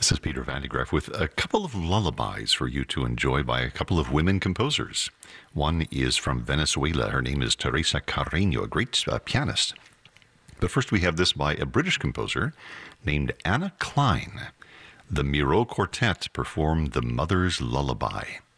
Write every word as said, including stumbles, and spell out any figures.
This is Peter Van de Graaff with a couple of lullabies for you to enjoy by a couple of women composers. One is from Venezuela. Her name is Teresa Carreño, a great uh, pianist. But first we have this by a British composer named Anna Klein. The Miro Quartet perform The Mother's Lullaby.